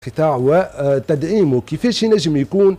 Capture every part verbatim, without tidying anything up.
القطاع وتدعيمه كيفاش ينجم يكون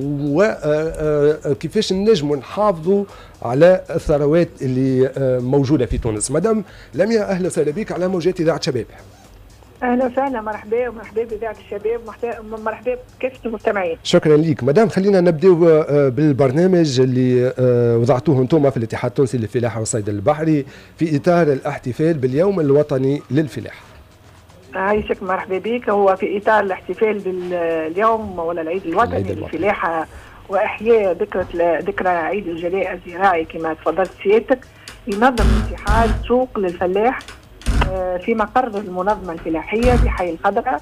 وكيفاش نجم نحافظوا على الثروات اللي موجوده في تونس. مدام لميا، اهلا وسهلا بك على موجات اذاعه شباب. اهلا وسهلا، مرحبا ومرحبا باذاعه الشباب، مرحبا بكافه المستمعين. شكرا لك مدام. خلينا نبداو بالبرنامج اللي وضعتوه انتم في الاتحاد التونسي للفلاحه والصيد البحري في اطار الاحتفال باليوم الوطني للفلاحه. عايشك، مرحبا بك. هو في اطار الاحتفال باليوم ولا العيد الوطني للفلاحه واحياء ذكرى ذكرى عيد الجلاء الزراعي كما تفضلت سيادتك، ينظم الاتحاد سوق للفلاح في مقر المنظمه الفلاحيه في حي الخضراء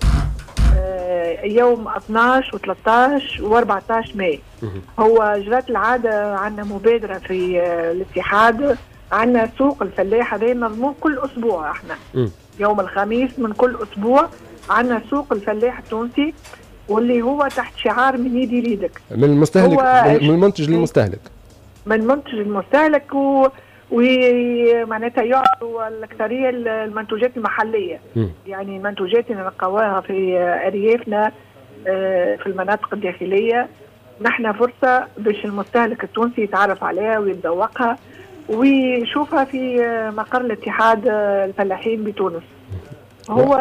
يوم اثناش وثلاثطاش وأربعطاش ماي. هو جرت العاده عندنا مبادره في الاتحاد، عندنا سوق الفلاح هذا ننظموه كل اسبوع. احنا يوم الخميس من كل اسبوع عندنا سوق الفلاح التونسي، واللي هو تحت شعار من يدي ليدك، من المستهلك، من المنتج للمستهلك، من منتج للمستهلك، و ومعناتها يعطوا الاكثريه المنتوجات المحليه. م. يعني المنتوجات اللي نلقاوها في اريافنا في المناطق الداخليه، نحن فرصه باش المستهلك التونسي يتعرف عليها ويتذوقها ويشوفها في مقر الاتحاد الفلاحين بتونس. هو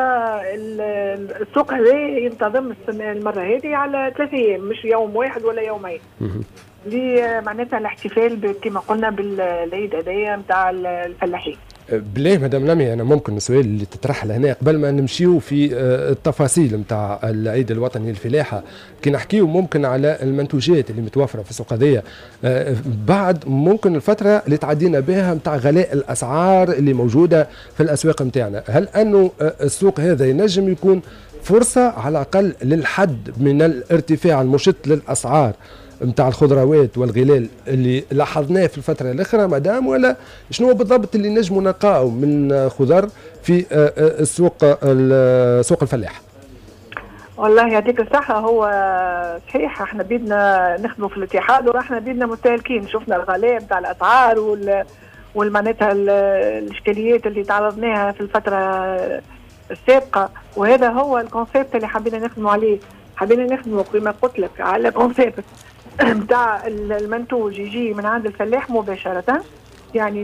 السوق هذا ينتظم المره هذه على ثلاث ايام، مش يوم واحد ولا يومين، لي معناتها الاحتفال كما قلنا بالعيد هذايا نتاع الفلاحين. بالله مدام لميا، انا ممكن السؤال اللي تطرح لهنا قبل ما نمشيو في التفاصيل نتاع العيد الوطني للفلاحه، كي نحكيو ممكن على المنتوجات اللي متوفره في السوق هذيا، بعد ممكن الفتره اللي تعدينا بها نتاع غلاء الاسعار اللي موجوده في الاسواق نتاعنا، هل انه السوق هذا ينجم يكون فرصه على الاقل للحد من الارتفاع المشط للاسعار نتاع الخضروات والغلال اللي لاحظناه في الفتره الاخيره مدام، ولا شنو بالضبط اللي نجموا نلقاو من خضر في السوق سوق الفلاح؟ والله يعطيك الصحه، هو صحيح احنا بدنا نخدموا في الاتحاد ورحنا بدنا مستهلكين، شفنا الغلاء نتاع الاسعار وال والمعناتها الاشكاليات اللي تعرضناها في الفتره السابقه، وهذا هو الكونسيبت اللي حبينا نخدموا عليه. حبينا نخدموا كما قلت لك على كونسيبت نتاع المنتوج يجي من عند الفلاح مباشره، يعني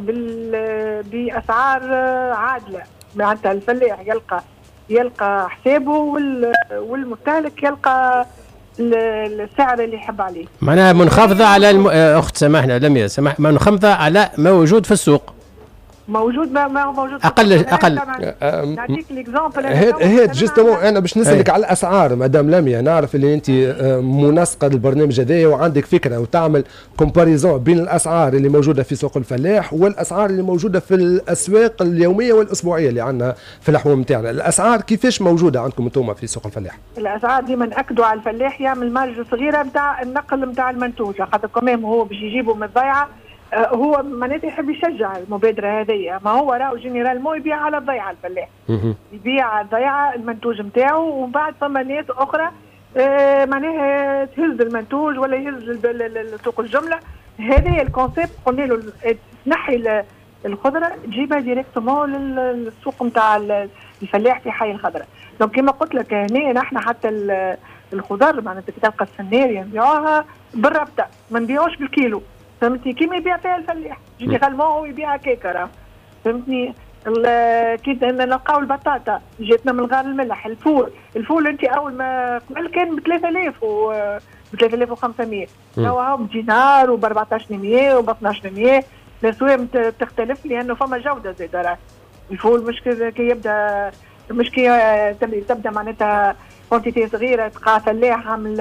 باسعار عادله، معناتها الفلاح يلقى يلقى حسابه والمستهلك يلقى السعر اللي يحب عليه. معناها منخفضه على الم... اخت سامحنا لميا، سامح، منخفضه على ما موجود في السوق. موجود ما ما موجود اقل اقل. نعطيك ليكزامبل. هي جوستومون انا باش نسالك على الاسعار مدام لميا، نعرف اللي انت منسقه للبرنامج هذايا وعندك فكره وتعمل كومباريزون بين الاسعار اللي موجوده في سوق الفلاح والاسعار اللي موجوده في الاسواق اليوميه والاسبوعيه اللي عندنا في الحوم نتاعنا. الاسعار كيفاش موجوده عندكم انتم في سوق الفلاح؟ الاسعار ديما ناكدوا على الفلاح يعمل مارجه صغيره نتاع النقل نتاع المنتوج، خاطر كمان هو باش يجيبه من الضيعه، هو معناته يحب يشجع المبادره هذه، ما هو راهو جينيرال مو يبيع على الضيعه الفلاح، يبيع على الضيعه المنتوج نتاعو، ومن بعد ثم ناس اخرى آه معناها تهز المنتوج ولا يهز سوق الجمله. هذا الكونسيبت قلنا له تنحي الخضره تجيبها ديريكتومون للسوق نتاع الفلاح في حي الخضراء. دونك كما قلت لك هنا نحن حتى الخضر معناتها تلقى السناريه نبيعوها بالربطه، ما نبيعوش بالكيلو، فهمتني؟ كيما يبيع فيها الفلاح جينيرالمون هو يبيعها كيكه، فهمتني؟ كي نلقاو البطاطا جاتنا من غار الملح، الفول الفول انت اول ما قبل كان ب ثلاثة آلاف و ب ثلاثة آلاف وخمسمية، توا هو بدينار وب أربعطاش مية وب اثناش مية. الاسواق تختلف لانه فما جوده زاده. راه الفول مش كي يبدا مش كي تبدا معناتها كونتيتي صغيره، تلقى فلاح عامل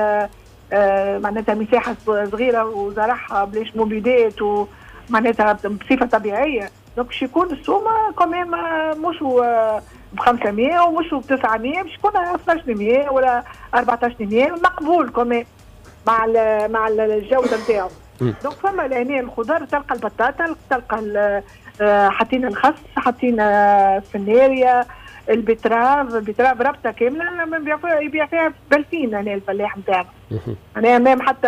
آه معناتها مساحه صغيره وزرعها بلاش مبيدات ومعناتها بصفه طبيعيه، دونك باش يكون السومه كمان مش ب خمسمية ومش ب تسعمية، باش يكون اثناش مية ولا أربعطاش مية، مقبول كمان مع مع الجوده نتاعو. دونك فما لهنا الخضر تلقى البطاطا، تلقى حطينا الخس، حطينا السناريه، البتراف، البتراف ربطه كامله يبيع فيها بلفين هنا الفلاح نتاعنا. انا امام حتى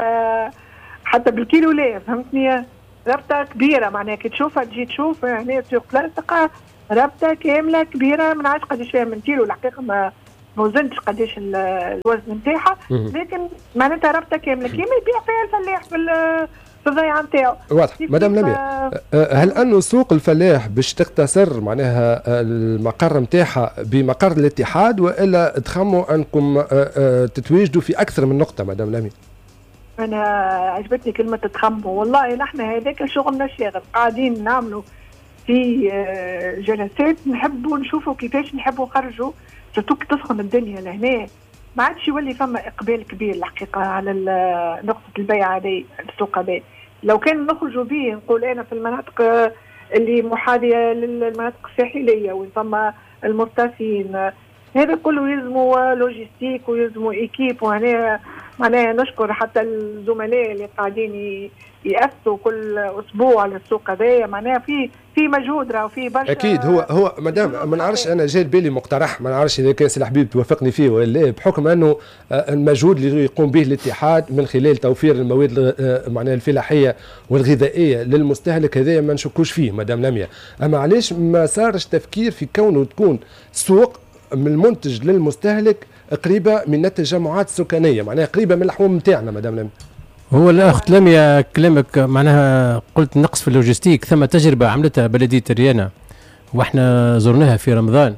حتى بالكيلو لا، فهمتني؟ ربطه كبيره معناها كي تشوفها تجي تشوف هنا سوق بلاصه ربطه كامله كبيره، ما نعرفش قداش فيها من كيلو الحقيقه، ما ما وزنتش قداش الوزن نتاعها، لكن معناتها ربطه كامله كيما يبيع فيها الفلاح في في الضيعه نتاعو. واضح. مدام لميا، هل انه سوق الفلاح باش تقتصر معناها المقر نتاعها بمقر الاتحاد، والا تخموا انكم تتواجدوا في اكثر من نقطه؟ مدام لميا، انا عجبتني كلمه تخموا، والله نحن هذاك شغلنا الشاغل، قاعدين نعملوا في جلسات نحبوا نشوفوا كيفاش نحبوا نخرجوا، سورتو كي تسخن الدنيا لهنا ما عادش يولي فما اقبال كبير الحقيقه على نقطه البيع هذه، السوق هذا. لو كان نخرجوا به نقول انا في المناطق اللي محاذيه للمناطق الساحليه وين فما المرتفين، هذا كله يلزموا لوجيستيك ويلزموا ايكيب، وهنا معناها نشكر حتى الزملاء اللي قاعدين يأسوا كل اسبوع على السوق هذايا، معناها في في مجهود راه في برشا. اكيد. هو هو مدام ما نعرفش، انا جاي بالي مقترح، ما نعرفش اذا كان سي الحبيب توافقني فيه ولا، بحكم انه المجهود اللي يقوم به الاتحاد من خلال توفير المواد معناها الفلاحيه والغذائيه للمستهلك، هذايا ما نشكوش فيه مدام لميا، اما علاش ما صارش تفكير في كونه تكون سوق من المنتج للمستهلك قريبه من التجمعات السكانيه، معناها قريبه من اللحوم نتاعنا مدام لميا؟ هو الاخت لميا كلامك معناها قلت نقص في اللوجستيك، ثم تجربه عملتها بلديه ريانه واحنا زرناها في رمضان،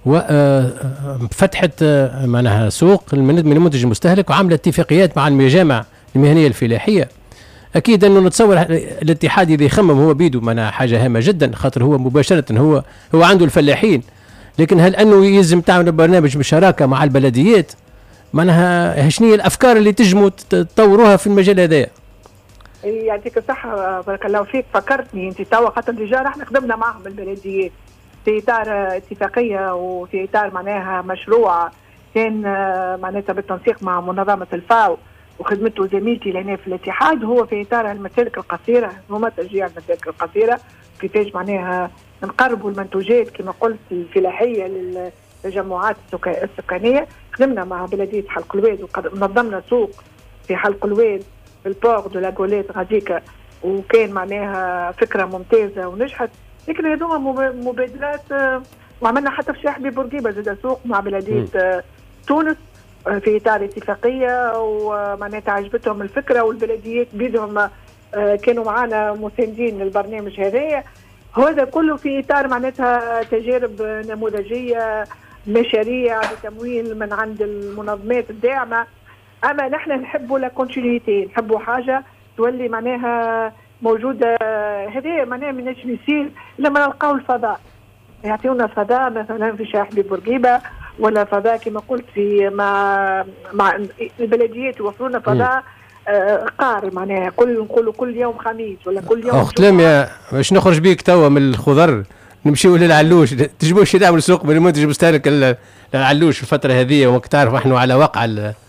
وفتحت معناها سوق من المنتج المستهلك، وعملت اتفاقيات مع المجامع المهنيه الفلاحيه. اكيد انه نتصور الاتحاد اذا يخمم هو بيده معناها حاجه هامه جدا، خاطر هو مباشره هو هو عنده الفلاحين، لكن هل انه يلزم تعمل برنامج بالشراكه مع البلديات؟ معناها شنو هي الافكار اللي تجموا تطوروها في المجال هذايا؟ يعطيك الصحه بارك الله فيك، فكرتني انت توا، خاطر ديجا احنا خدمنا معهم البلديات في اطار اتفاقيه وفي اطار معناها مشروع كان معناتها بالتنسيق مع منظمه الفاو وخدمته زميلتي لهنا في الاتحاد، هو في اطار المسالك القصيره، هما تشجيع المسالك القصيره، كيفاش معناها نقربوا المنتوجات كما قلت الفلاحيه للتجمعات السكانيه. خدمنا مع بلديه حلق الواد ونظمنا سوق في حلق الواد في البور دو لاغوليت غاديكا، وكان معناها فكره ممتازه ونجحت. لكن هذوما مبادرات، وعملنا حتى في شاحبي بورقيبه زاد سوق مع بلديه تونس في اطار اتفاقيه، ومعناتها عجبتهم الفكره والبلديات بيدهم كانوا معنا مساندين للبرنامج هذايا. هذا كله في اطار معناتها تجارب نموذجيه، مشاريع بتمويل من عند المنظمات الداعمه. اما نحن نحبوا لا كونتينيتي، نحبوا حاجه تولي معناها موجوده. هذا معناها ما نجمش يصير لما نلقاو الفضاء، يعطيونا فضاء مثلا في شاحبي بورقيبه، ولا فضاء كما قلت في مع مع البلديات يوفروا لنا فضاء آه قار، معناها كل نقولوا كل يوم خميس ولا كل يوم. اخت لميا باش نخرج بيك توا من الخضر نمشيو للعلوش، تجبوش نعمل سوق من المنتج المستهلك للعلوش في الفتره هذه، وقت تعرف احنا على وقع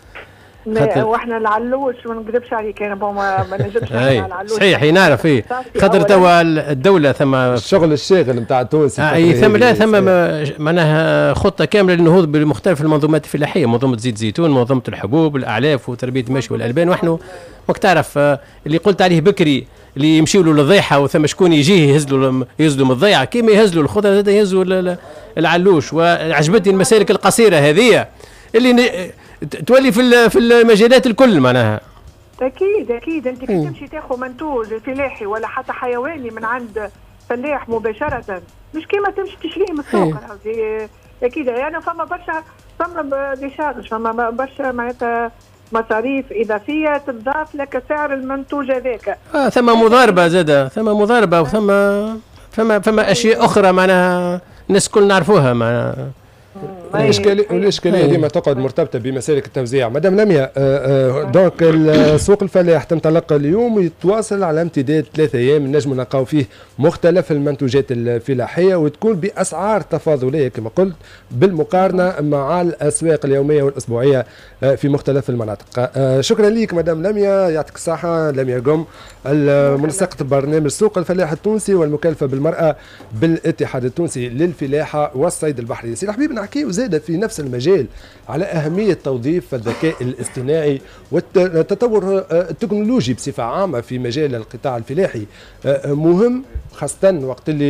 واحنا العلوش ما نكذبش عليك انا ما نجمش على العلوش. صحيح نعرف ايه، خاطر توا الدوله ثم الشغل الشاغل نتاع التونسي آه اي ثم لا ثم معناها خطه كامله للنهوض بمختلف المنظومات الفلاحيه، منظومه زيت زيتون، منظومه الحبوب، الاعلاف وتربيه المشي والالبان. ونحن ماك تعرف اللي قلت عليه بكري اللي يمشيوا له للضيحه وثم شكون يجيه يهز له يهز له من الضيعه، كيما يهز له الخضره زاد يهزوا العلوش. وعجبتني المسالك القصيره هذه اللي تولي في في المجالات الكل معناها. اكيد اكيد انت كي تمشي تاخذ منتوج فلاحي ولا حتى حيواني من عند فلاح مباشره، مش كيما تمشي تشريه من السوق. اكيد يعني فما برشا، فما ديشارج، فما برشا معناتها مصاريف اضافيه تضاف لك سعر المنتوج هذاك. اه ثم مضاربه زاده، ثم مضاربه وثم فما فما اشياء اخرى معناها الناس الكل نعرفوها معناها. الاشكاليه والاشكاليه ديما تقعد مرتبطه بمسالك التوزيع. مدام لميا، دونك سوق الفلاح تنطلق اليوم ويتواصل على امتداد ثلاثة ايام نجم نلقاو فيه مختلف المنتوجات الفلاحيه، وتكون باسعار تفاضليه كما قلت بالمقارنه مع الاسواق اليوميه والاسبوعيه في مختلف المناطق. شكرا لك مدام لميا، يعطيك الصحه. لميا قم منسقه برنامج سوق الفلاح التونسي والمكلفه بالمراه بالاتحاد التونسي للفلاحه والصيد البحري. سي الحبيب نحكي وزاد في نفس المجال على أهمية توظيف الذكاء الاصطناعي والتطور التكنولوجي بصفة عامة في مجال القطاع الفلاحي، مهم خاصة وقت اللي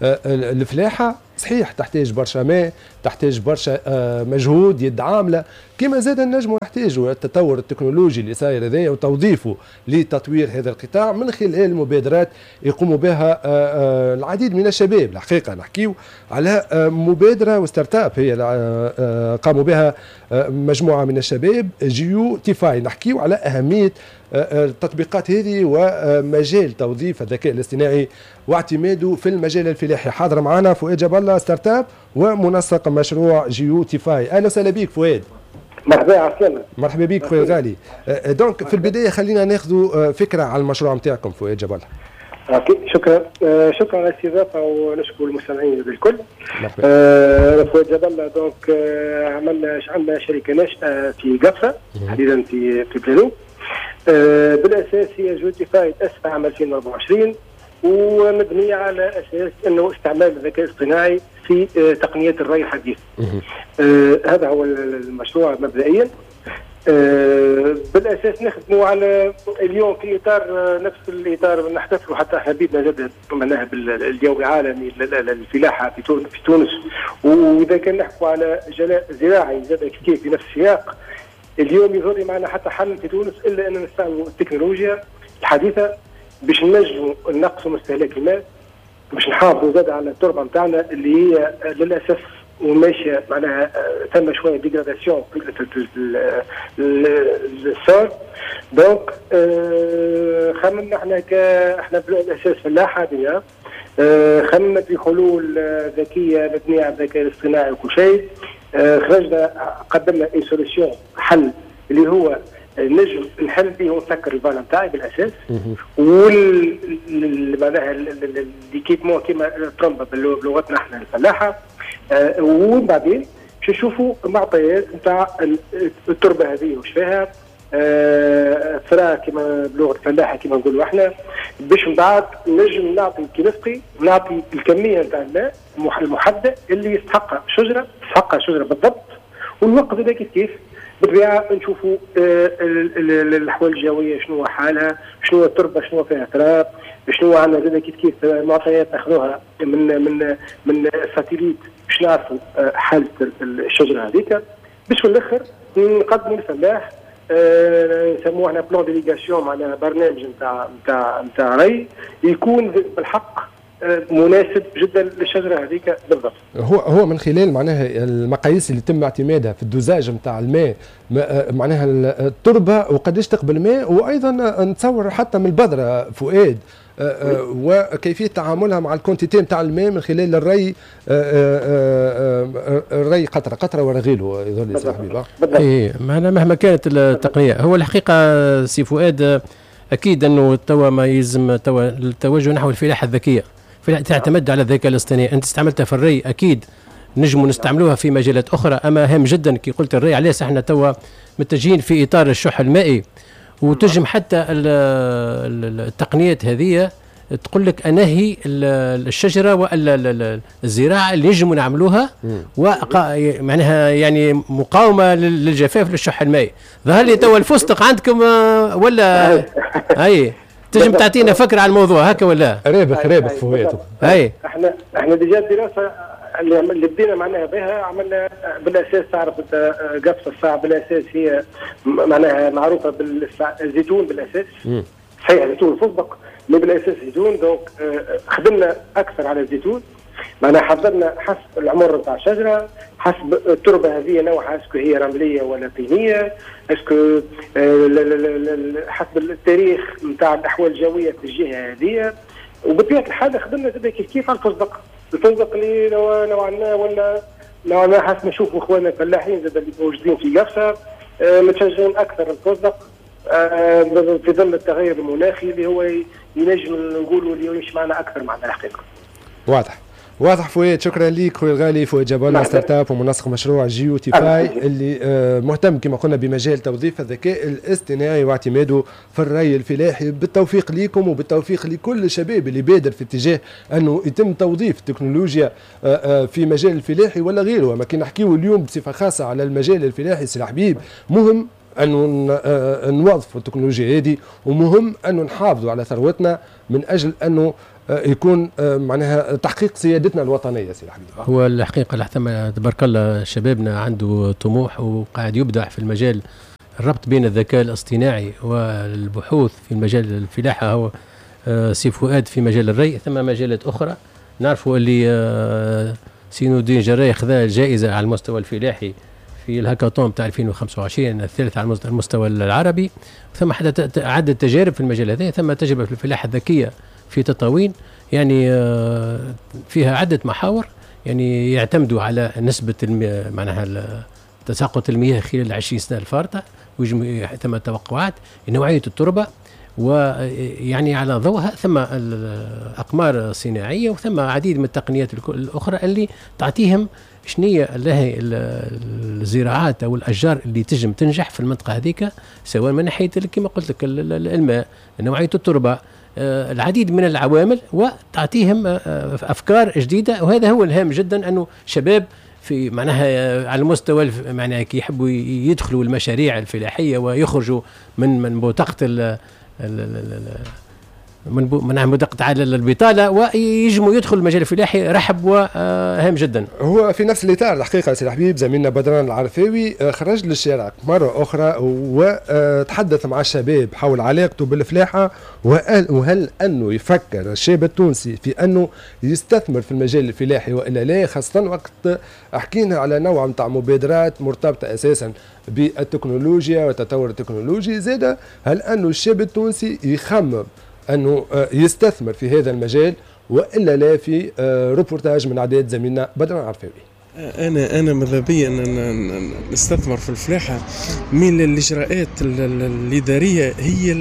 الفلاحه صحيح تحتاج برشا ماء، تحتاج برشا مجهود يد عامله، كما زاد النجم نحتاجوا التطور التكنولوجي اللي صاير هذايا وتوظيفه لتطوير هذا القطاع من خلال مبادرات يقوموا بها العديد من الشباب. الحقيقه نحكيو على مبادره وستارت اب هي قاموا بها مجموعه من الشباب جيو تيفاي. نحكيو على اهميه التطبيقات هذه ومجال توظيف الذكاء الاصطناعي واعتماده في المجال الفلاحي. حاضر معنا فؤاد جاب الله ستارت اب ومنسق مشروع جيو تيفاي. اهلا وسهلا بك فؤاد. مرحبا عسلامة. مرحبا بك فؤاد غالي. دونك في البدايه خلينا ناخذ فكره على المشروع نتاعكم فؤاد جاب الله. شكرا شكرا على الاستضافه ونشكر المستمعين الكل. انا فؤاد جاب الله. دونك عملنا عندنا شركه ناشئه في قفصه تحديدا في في بلانو. بالاساس هي جيو تيفاي تاسست عام ألفين وأربعة وعشرين ومبنيه على اساس انه استعمال الذكاء الاصطناعي في تقنيات الري الحديث. هذا هو المشروع مبدئيا. بالاساس نخدموا على اليوم في اطار نفس الاطار نحتفلوا حتى احنا بيدنا زاد معناها باليوم العالمي للفلاحه في في تونس. واذا كان نحكوا على جلاء زراعي زاد كيف في نفس السياق اليوم يظهر معنا حتى حل في تونس الا ان نستعملوا التكنولوجيا الحديثه باش ننجموا نقصوا مستهلك الماء، باش نحافظوا زاد على التربه نتاعنا اللي هي للاسف وماشيه معناها ثم شويه ديغراداسيون في السول. دونك خممنا احنا ك احنا بالاساس فلاحه ديجا، خممنا في حلول ذكيه مبنيه على الذكاء الاصطناعي وكل شيء. خرجنا قدمنا اي سوليسيون حل اللي هو نجم نحل به ونسكر الفالا نتاعي بالاساس. وال معناها ليكيبمون كيما الترمبه بلغتنا احنا الفلاحه. آه وبعدين باش نشوفوا معطيات نتاع التربه هذه واش فيها ثرى كما بلغه الفلاحه كما نقولوا احنا، باش من بعد نجم نعطي كي نسقي ونعطي الكميه نتاع الماء المحدد اللي يستحقها شجره تستحقها شجره بالضبط. والوقت هذا كيف كيف بالطبيعه نشوفوا الاحوال الجويه شنو حالها، شنو التربه شنو فيها تراب، شنو عندنا زاد كيف كيف معطيات ناخذوها من من من ساتيليت باش نعرفوا حاله الشجره هذيك، باش في الاخر نقدموا للفلاح نسموه احنا بلان ديليغاسيون معناها برنامج نتاع نتاع نتاع ري يكون بالحق مناسب جدا للشجره هذيك بالضبط. هو هو من خلال معناها المقاييس اللي تم اعتمادها في الدوزاج نتاع الماء معناها التربه وقداش تقبل ماء، وايضا نتصور حتى من البذره فؤاد وكيفيه تعاملها مع الكونتيتي نتاع الماء من خلال الري. الري قطره قطره ورغيله يظهر لي صاحبي. اي مهما كانت التقنيه. هو الحقيقه سي فؤاد اكيد انه توا ما يلزم توا التوجه نحو الفلاحه الذكيه، تعتمد على الذكاء الاصطناعي. انت استعملتها في الري اكيد نجموا نستعملوها في مجالات اخرى، اما هام جدا كي قلت الري علاش احنا توا متجهين في اطار الشح المائي، وتجم حتى التقنيات هذه تقول لك انهي الشجره والا الزراعه اللي نجموا نعملوها معناها يعني مقاومه للجفاف للشح المائي. ظهر لي توا الفستق عندكم ولا اي تجم تعطينا فكره على الموضوع هكا ولا؟ رابح رابح فؤاد. اي احنا احنا ديجا الدراسه اللي اللي بدينا معناها بها عملنا بالاساس تعرف انت قفصه الساعه بالاساس هي معناها معروفه بالزيتون بالاساس. م. صحيح زيتون الفستق اللي بالاساس زيتون. دونك خدمنا اكثر على الزيتون معناها حضرنا حسب العمر نتاع الشجره، حسب التربه هذه نوعها اسكو هي رمليه ولا طينيه، اسكو حسب التاريخ نتاع الاحوال الجويه في الجهه هذه. وبطبيعه الحال خدمنا زاد كيف كيف على الفستق، الفستق اللي نوعا ما ولا نوعا ما حسب ما نشوفوا اخواننا الفلاحين زاد اللي موجودين في قفصه متشجعين اكثر الفستق في ظل التغير المناخي اللي هو ينجم نقولوا اللي يمشي معنا اكثر معنا الحقيقه. واضح واضح فؤاد. شكرا لك خويا الغالي فؤاد جاب الله ستارت اب ومنسق مشروع جيو تيفاي اللي مهتم كما قلنا بمجال توظيف الذكاء الاصطناعي واعتماده في الري الفلاحي. بالتوفيق لكم وبالتوفيق لكل الشباب اللي بادر في اتجاه انه يتم توظيف التكنولوجيا في مجال الفلاحي ولا غيره. ما كي نحكيو اليوم بصفه خاصه على المجال الفلاحي سي الحبيب مهم أنه نوظفوا التكنولوجيا هذه، ومهم أنه نحافظوا على ثروتنا من أجل أنه يكون معناها تحقيق سيادتنا الوطنية. سي الحبيب، هو الحقيقة تبارك الله شبابنا عنده طموح وقاعد يبدع في المجال الربط بين الذكاء الاصطناعي والبحوث في مجال الفلاحة. هو سي فؤاد في مجال الري، ثم مجالات أخرى نعرفوا اللي سي نور الدين جراي خذا الجائزة على المستوى الفلاحي في الهاكاثون تاع ألفين وخمسة وعشرين الثالث على المستوى العربي. ثم حدث عدة تجارب في المجال هذا، ثم تجربة في الفلاحة الذكية في تطاوين، يعني فيها عدة محاور، يعني يعتمدوا على نسبة معناها تساقط المياه خلال العشرين سنة الفارطة، ثم توقعات نوعية التربة، ويعني على ضوءها ثم الأقمار الصناعية، وثم عديد من التقنيات الأخرى اللي تعطيهم شنية الزراعات أو الأشجار اللي تجم تنجح في المنطقة هذيك، سواء من ناحية كما قلت لك الماء، نوعية التربة، العديد من العوامل، وتعطيهم أفكار جديدة. وهذا هو الهام جدا، أنه شباب في معناها على المستوى معناها كي يحبوا يدخلوا المشاريع الفلاحية ويخرجوا من من بوتقة من منع مدقة على البطالة ويجموا يدخل المجال الفلاحي، رحب وهام جدا. هو في نفس الإطار الحقيقة سي الحبيب زميلنا بدران العرفاوي خرج للشارع مرة أخرى وتحدث مع الشباب حول علاقته بالفلاحة، وهل أنه يفكر الشاب التونسي في أنه يستثمر في المجال الفلاحي وإلا لا، خاصة وقت حكينا على نوع متاع مبادرات مرتبطة أساسا بالتكنولوجيا والتطور التكنولوجي. زاد هل أنه الشاب التونسي يخمم أنه يستثمر في هذا المجال وإلا لا؟ في روبورتاج من عداد زميلنا بدران عرفاوي. أنا أنا ماذا بيا أن نستثمر في الفلاحة من الإجراءات الإدارية هي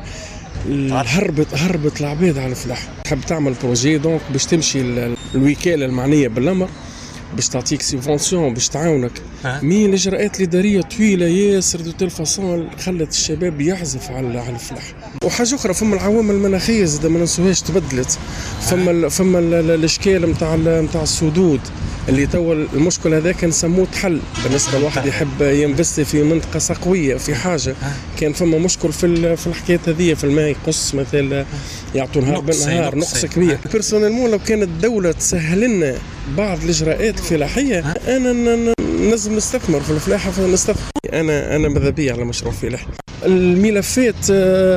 هربت هربت العباد على الفلاحة. تحب تعمل بروجي دونك باش تمشي الوكالة المعنية بالأمر باش تعطيك سيفونسيون باش تعاونك، مي الاجراءات الاداريه طويله ياسر دو تيل فاصون خلت الشباب يعزف على على الفلاح. وحاجه اخرى فما العوامل المناخيه زاد ما ننسوهاش تبدلت، فما فما الاشكال نتاع نتاع السدود اللي توا المشكل هذا كان نسموه تحل بالنسبه لواحد يحب ينفستي في منطقه سقويه في حاجه. كان فما مشكل في في الحكايه هذه، في الماء يقص مثلا يعطوا نهار بالنهار نقص كبير. بيرسونيلمون لو كانت الدوله تسهل لنا بعض الاجراءات الفلاحيه انا نجم نستثمر في الفلاحه، فنستثمر. انا انا ماذا بيا على مشروع فلاحي. الملفات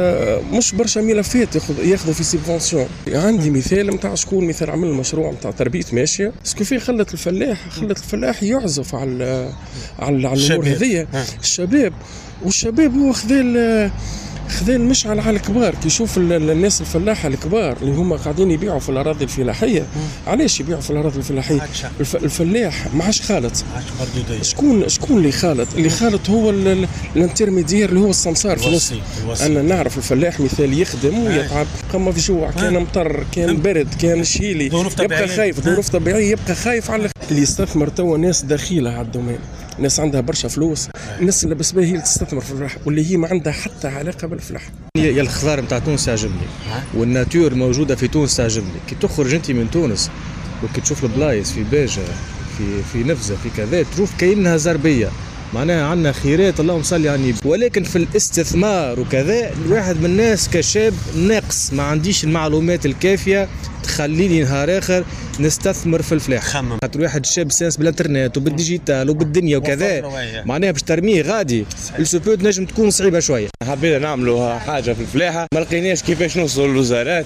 مش برشا ملفات ياخذ ياخذوا في سيبفونسيون. عندي مثال نتاع شكون مثال عمل مشروع نتاع تربيه ماشيه سكو فيه خلت الفلاح خلت الفلاح يعزف على على على الامور هذيا الشباب. والشباب هو خذا خذا المشعل على الكبار كي يشوف الناس الفلاحه الكبار اللي هما قاعدين يبيعوا في الاراضي الفلاحيه. علاش يبيعوا في الاراضي الفلاحيه؟ الفلاح ما عادش خالط. شكون شكون اللي خالط؟ اللي خالط هو الانترميديير اللي هو السمسار في الوسط. انا نعرف الفلاح مثال يخدم ويتعب، قام في جوع، كان مطر، كان برد، كان شيلي، يبقى خايف، ظروف طبيعيه يبقى خايف على اللي يستثمر. توا ناس دخيله على الدومين، ناس عندها برشا فلوس، الناس اللي بس هي اللي تستثمر في الفلاحه واللي هي ما عندها حتى علاقه بالفلاحه. يا الخضار نتاع تونس تعجبني والناتور موجوده في تونس تعجبني. كي تخرج انت من تونس وكي تشوف البلايص في باجه في في نفزه في كذا تشوف كأنها زربيه، معناها عندنا خيرات اللهم صل على النبي. ولكن في الاستثمار وكذا الواحد من الناس كشاب ناقص، ما عنديش المعلومات الكافيه تخليني نهار اخر نستثمر في الفلاح. خاطر واحد شاب سانس بالانترنت وبالديجيتال وبالدنيا وكذا معناها باش ترميه غادي السوبر نجم تكون صعيبه شويه. حبينا نعملوا حاجه في الفلاحه ما لقيناش كيفاش نوصلوا للوزارات.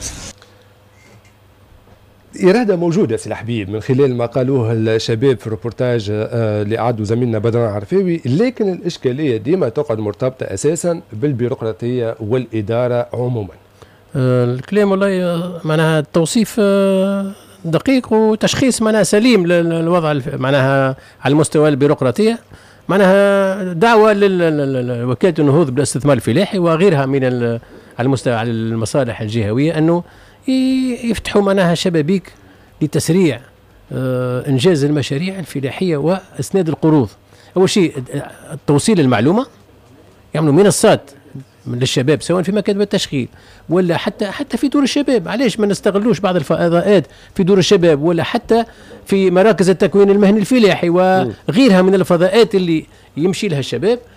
إرادة موجودة سي الحبيب من خلال ما قالوه الشباب في الروبورتاج اللي عادوا زميلنا بدران عرفاوي، لكن الإشكالية ديما تقعد مرتبطة أساسا بالبيروقراطية والإدارة عموما. آه الكلام والله معناها التوصيف آه دقيق وتشخيص معناها سليم للوضع معناها على المستوى البيروقراطية. معناها دعوة لوكالة النهوض بالاستثمار الفلاحي وغيرها من على المستوى على المصالح الجهوية أنه يفتحوا معناها شبابيك لتسريع آه إنجاز المشاريع الفلاحية وإسناد القروض. أول شيء توصيل المعلومة، يعملوا منصات للشباب سواء في مكاتب التشغيل ولا حتى حتى في دور الشباب. علاش ما نستغلوش بعض الفضاءات في دور الشباب ولا حتى في مراكز التكوين المهني الفلاحي وغيرها من الفضاءات اللي يمشي لها الشباب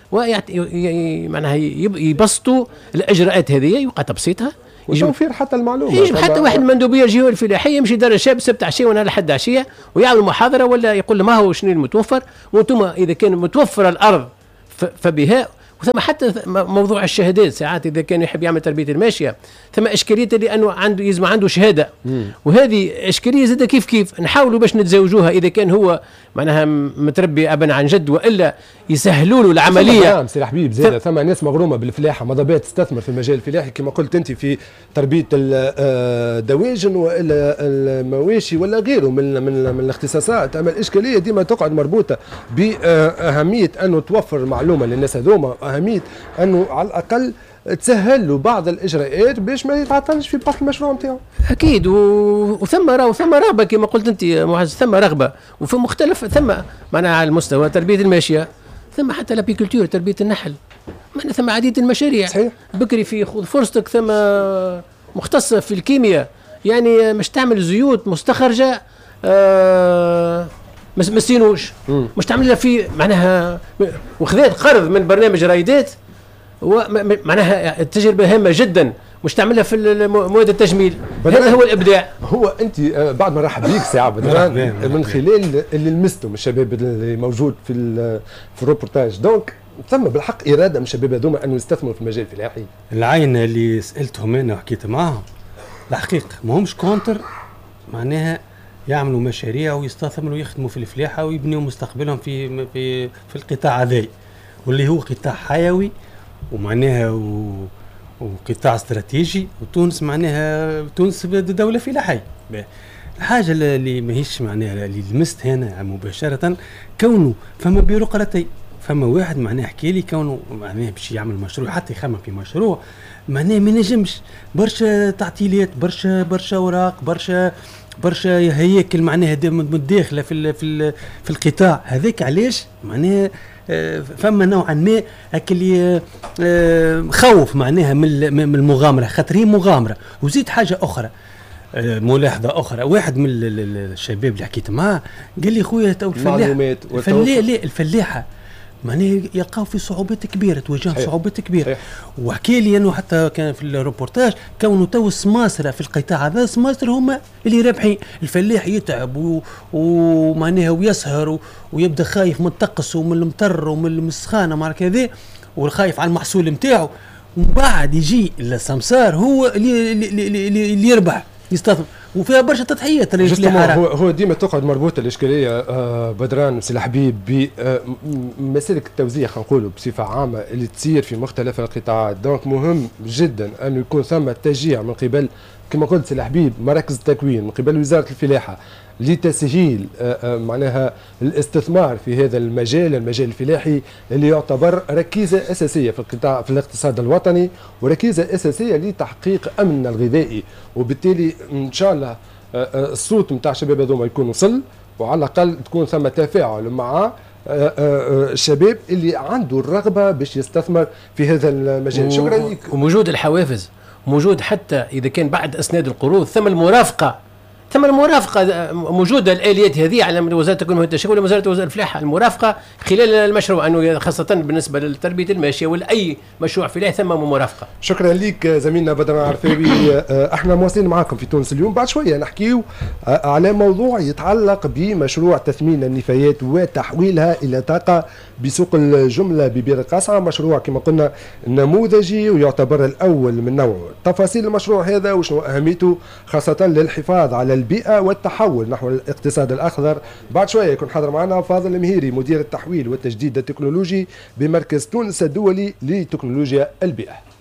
ويعطي معناها يبسطوا الاجراءات هذه يبقى تبسيطها وتوفير حتى المعلومه. يجب حتى واحد من المندوبيه الجهويه الفلاحيه يمشي دار الشاب سبت عشيه ولا لحد عشيه ويعمل محاضره ولا يقول له ما هو شنو المتوفر، وانتم اذا كان متوفر الارض فبها. وثم حتى موضوع الشهادات ساعات اذا كان يحب يعمل تربيه الماشيه ثم اشكاليه لانه عنده يلزم عنده شهاده، مم. وهذه اشكاليه زاد كيف كيف نحاولوا باش نتزوجوها اذا كان هو معناها متربي ابا عن جد، والا يسهلوا له العمليه. نعم سي حبيب زاد ثم ناس مغرومه بالفلاحه ماذا بها تستثمر في المجال الفلاحي كما قلت انت في تربيه الدواجن والا المواشي ولا غيره من من, من الاختصاصات. اما الاشكاليه ديما تقعد مربوطه باهميه انه توفر معلومه للناس هذوما، اهميه انه على الاقل تسهل له بعض الاجراءات باش ما يتعطلش في بحث المشروع نتاعو. اكيد و... وثم راه ثم رغبه كما قلت انت معز، ثم رغبه وفي مختلف ثم معناها على المستوى تربيه الماشيه، ثم حتى لابيكولتور تربيه النحل، معناها ثم عديد المشاريع. صحيح. بكري في خذ فرصتك ثم مختصه في الكيمياء، يعني مش تعمل زيوت مستخرجه آه مس مسينوش، مش تعمل لها في معناها وخذت قرض من برنامج رايدات، ومعناها التجربه هامه جدا مش تعملها في مواد التجميل. هذا هو الابداع. هو انت بعد ما رحب بيك ساعه بدران من خلال اللي لمسته من الشباب اللي موجود في في الروبورتاج، دونك ثم بالحق اراده من الشباب هذوما انه يستثمروا في المجال الفلاحي. العين اللي سالتهم انا وحكيت معاهم الحقيقه ما همش كونتر معناها يعملوا مشاريع ويستثمروا ويخدموا في الفلاحه ويبنيوا مستقبلهم في في في القطاع هذا واللي هو قطاع حيوي ومعناها و... وقطاع استراتيجي، وتونس معناها تونس دولة فلاحية. الحاجة اللي ماهيش معناها اللي لمست هنا مباشرة كونه فما بيروقراطي، فما واحد معناها حكي لي كونه معناها باش يعمل مشروع حتى يخمم في مشروع معناها ما نجمش، برشا تعطيلات، برشا برشا اوراق، برشا برشا هياكل معناها متداخله في في في القطاع هذاك. علاش معناها فما نوعا ما هكا اللي خوف معناها من المغامره، خاطر هي مغامره. وزيد حاجه اخرى ملاحظه اخرى، واحد من الشباب اللي حكيت معاه قال لي خويا تو الفلاحه الفلاحه لا الفلاحه معناها يلقاو في صعوبات كبيره، تواجههم صعوبات كبيره. وحكي لي انه حتى كان في الروبورتاج كونه تو السماسره في القطاع هذا السماسره هما اللي رابحين. الفلاح يتعب ومعناها ويسهر ويبدا خايف من الطقس ومن المطر ومن السخانه مع كذا والخايف على المحصول نتاعو، ومن بعد يجي السمسار هو اللي اللي, اللي, اللي يربح يستثمر، وفيها برشا تضحيات. هو هو ديما تقعد مربوطه الاشكاليه آه بدران سي الحبيب بمسالك التوزيع خلينا نقولوا بصفه عامه اللي تصير في مختلف القطاعات. دونك مهم جدا انه يكون ثم تشجيع من قبل كما قلت سي الحبيب مراكز التكوين، من قبل وزاره الفلاحه لتسهيل آه معناها الاستثمار في هذا المجال المجال الفلاحي اللي يعتبر ركيزه اساسيه في القطاع في الاقتصاد الوطني وركيزه اساسيه لتحقيق امننا الغذائي. وبالتالي ان شاء الله آه الصوت نتاع الشباب هذوما يكون وصل، وعلى الاقل تكون ثم تفاعل مع الشباب اللي عنده الرغبه باش يستثمر في هذا المجال. شكرا لك. وموجود الحوافز، موجود حتى اذا كان بعد اسناد القروض ثم المرافقه، ثم المرافقه موجوده الاليات هذه على وزاره التكوين والتشغيل ووزاره وزاره الفلاحه، المرافقه خلال المشروع انه خاصه بالنسبه لتربيه الماشيه ولا اي مشروع فلاحي ثم مرافقه. شكرا لك زميلنا بدر عرفاوي. احنا مواصلين معكم في تونس اليوم، بعد شويه نحكيو على موضوع يتعلق بمشروع تثمين النفايات وتحويلها الى طاقه بسوق الجمله ببير القاصعه، مشروع كما قلنا نموذجي ويعتبر الاول من نوعه. تفاصيل المشروع هذا وشنو اهميته خاصه للحفاظ على البيئة والتحول نحو الاقتصاد الأخضر، بعد شوية يكون حاضر معنا فاضل المهيري مدير التحويل والتجديد التكنولوجي بمركز تونس الدولي لتكنولوجيا البيئة.